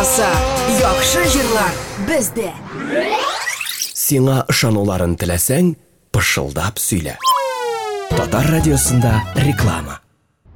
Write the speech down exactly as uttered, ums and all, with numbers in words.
болса, яхшы җырлар бездә. Сиңа ышануларын теләсәң, пышылдап сөйлә. Татар радиосында реклама.